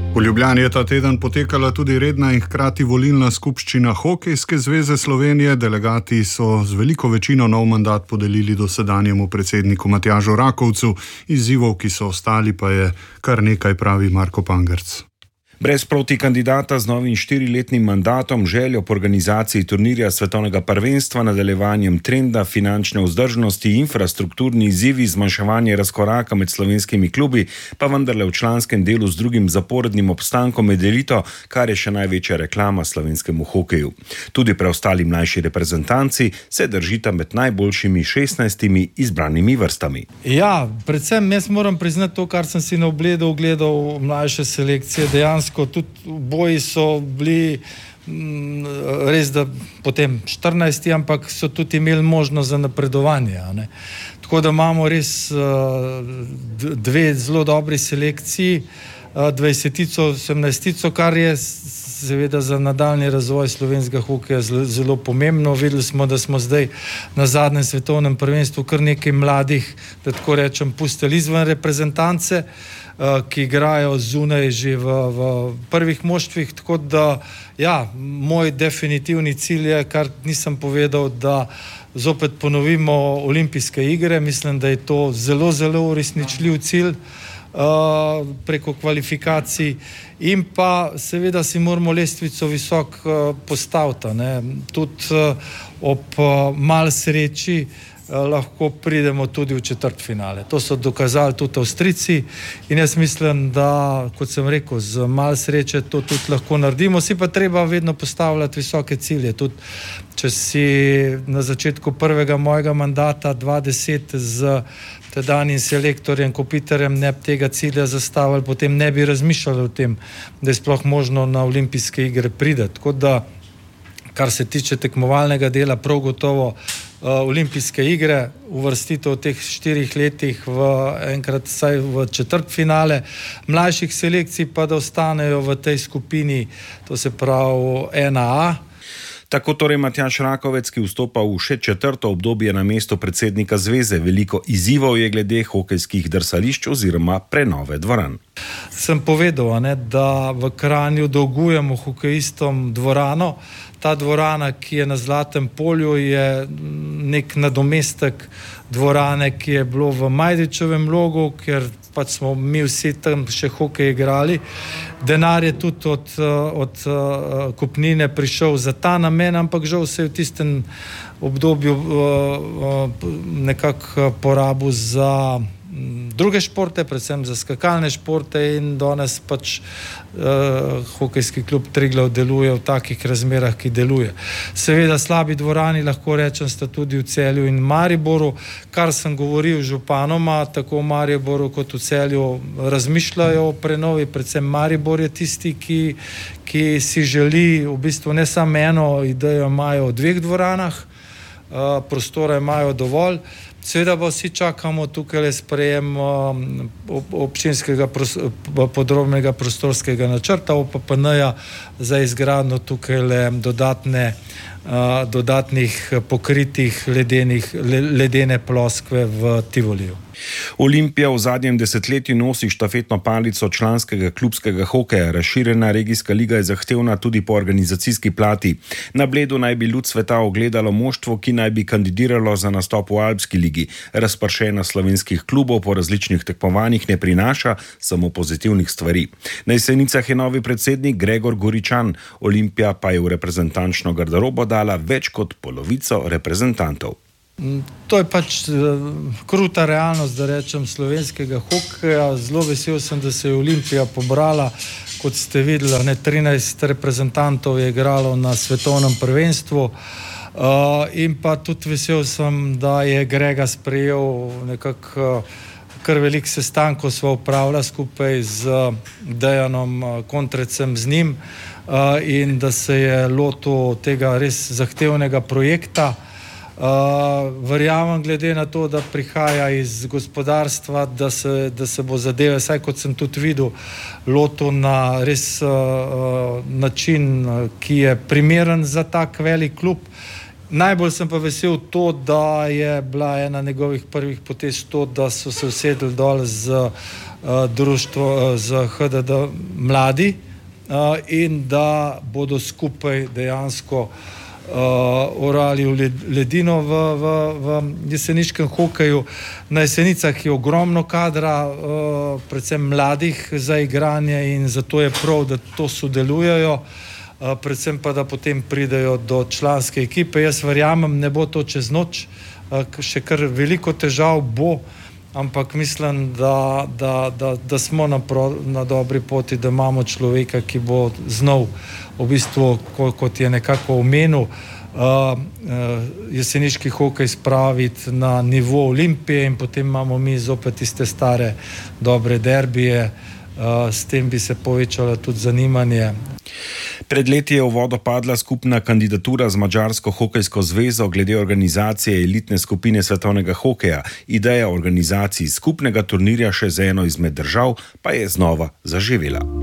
V Ljubljani je ta teden potekala tudi redna in hkrati volilna skupščina Hokejske zveze Slovenije. Delegati so z veliko večino nov mandat podelili dosedanjemu predsedniku Matjažu Rakovcu. Izzivov, ki so ostali, pa je kar nekaj, pravi Marko Pangerc. Brez protikandidata z novim 4-letnim mandatom, željo po organizaciji turnirja svetovnega prvenstva, nadaljevanjem trenda finančne vzdržnosti, infrastrukturni izzivi, zmanjševanje razkoraka med slovenskimi klubi, pa vendarle v članskem delu z drugim zaporednim obstankom med elito, kar je še največja reklama slovenskemu hokeju. Tudi preostali mlajši reprezentanci se držita med najboljšimi 16 izbranimi vrstami. Ja, predvsem jaz moram priznati to, kar sem si na Obledu ogledal mlajše selekcije, dejansko tudi boji so bili res, da potem 14, ampak so tudi imeli možnost za napredovanje. Tako da imamo res dve zelo dobri selekciji, 20, 18, kar je seveda za nadaljni razvoj slovenskega hokeja zelo pomembno. Videli smo, da smo zdaj na zadnjem svetovnem prvenstvu kar nekaj mladih, da tako rečem, pustili izven reprezentance, ki igrajo zunaj že v prvih moštvih, tako da ja, moj definitivni cilj je, kar nisem povedal, da zopet ponovimo olimpijske igre. Mislim, da je to zelo, zelo uresničljiv cilj preko kvalifikacij in pa seveda si moramo lestvico visok postaviti. Tudi ob malo sreči lahko pridemo tudi v četrtfinale. To so dokazali tudi Avstrijci in jaz mislim, da, kot sem rekel, z malo sreče to tudi lahko naredimo. Si pa treba vedno postavljati visoke cilje. Tudi če si na začetku prvega mojega mandata 2010 z tedanjim selektorjem Kopitarjem ne bi tega cilja zastavili, potem ne bi razmišljali o tem, da je sploh možno na olimpijske igre priti. Tako da, kar se tiče tekmovalnega dela, prav gotovo olimpijske igre, uvrstitev v teh 4 letih enkrat vsaj v četrtfinale, mlajših selekcij pa da ostanejo v tej skupini, to se pravi 1A. Tako torej Matjaž Rakovec, ki vstopa v še 4. obdobje na mesto predsednika zveze. Veliko izzivov je glede hokejskih drsališč oziroma prenove dvoran. Sem povedal, da v Kranju dolgujemo hokejistom dvorano. Ta dvorana, ki je na Zlatem polju, je nek nadomestek dvorane, ki je bilo v Majdičevem logu, ker pač smo mi vsi tam še hokej igrali. Denar je tudi od kupnine prišel za ta namen, ampak žal se je v tistem obdobju nekako porabil za druge športe, predvsem za skakalne športe in danes pač hokejski klub Triglav deluje v takih razmerah, ki deluje. Seveda slabi dvorani, lahko rečem, sta tudi v Celju in Mariboru. Kar sem govoril županoma, tako v Mariboru kot v Celju razmišljajo o prenovi, predvsem Maribor je tisti, ki si želi v bistvu ne samo eno idejo, imajo v 2 dvoranah, prostora imajo dovolj. Seveda pa vsi čakamo tukaj sprejem občinskega podrobnega prostorskega načrta OPPN-ja za izgradnjo tukaj dodatnih pokritih ledene ploskve v Tivoliju. Olimpija v zadnjem desetletju nosi štafetno palico članskega klubskega hokeja. Razširjena regijska liga je zahtevna tudi po organizacijski plati. Na Bledu naj bi luč sveta ogledalo moštvo, ki naj bi kandidiralo za nastop v Alpski ligi. Razpršena slovenskih klubov po različnih tekmovanjih ne prinaša samo pozitivnih stvari. Na Jesenicah je novi predsednik Gregor Goričan. Olimpija pa je v reprezentančno garderobo dala več kot polovico reprezentantov. To je pač kruta realnost, da rečem, slovenskega hokeja. Zelo vesel sem, da se je Olimpija pobrala. Kot ste videli, 13 reprezentantov je igralo na svetovnem prvenstvu. In pa tudi vesel sem, da je Grega sprejel nekako kar velik sestankov sva upravila skupaj z Dejanom Kontrecem z njim in da se je lotil tega res zahtevnega projekta. Verjamem, glede na to, da prihaja iz gospodarstva, da se bo zadeve, saj kot sem tudi videl, lotil na res način, ki je primeren za tak velik klub. Najbolj sem pa vesel to, da je bila ena njegovih prvih potez to, da so se usedli dol z društvo z HDD mladi in da bodo skupaj dejansko orali v ledino v jeseniškem hokeju. Na Jesenicah je ogromno kadra, predvsem mladih za igranje in zato je prav, da to sodelujejo, predvsem pa, da potem pridejo do članske ekipe. Jaz verjamem, ne bo to čez noč, še kar veliko težav bo, ampak mislim, da smo na dobri poti, da imamo človeka, ki bo znal v bistvu, kot je nekako omenil, jeseniški hokej spraviti na nivo Olimpije in potem imamo mi zopet tiste stare dobre derbije, s tem bi se povečalo tudi zanimanje. Pred leti je v vodo padla skupna kandidatura z Madžarsko hokejsko zvezo glede organizacije elitne skupine svetovnega hokeja. Ideja o organizaciji skupnega turnirja še z eno izmed držav pa je znova zaživela.